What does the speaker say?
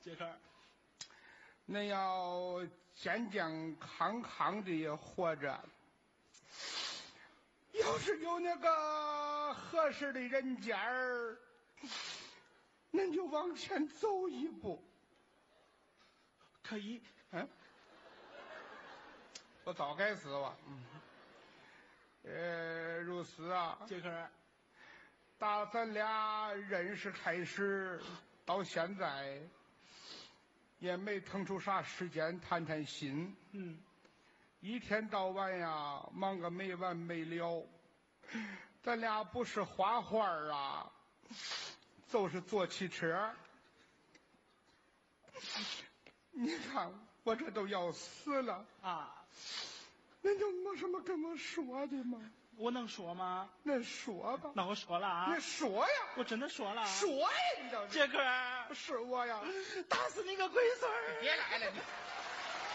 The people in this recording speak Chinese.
杰克， 恁要健健康康的活着。要是有那个合适的人家儿，恁就往前走一步。 可以。 嗯，我早该死了。如斯啊， 杰克， 打咱俩认识开始到现在，也没腾出啥时间谈谈心。一天到晚呀，忙个没完没了。咱俩不是画画啊，就是坐汽车。你看我这都要死了啊！ 恁就没什么跟我说的吗？ 我能说吗？ 恁说吧。 那我说了啊。 你说呀！ 我真的说了。 说呀！你倒是。 杰克， 是我呀！ 打死你个龟孙儿！ 别来了你。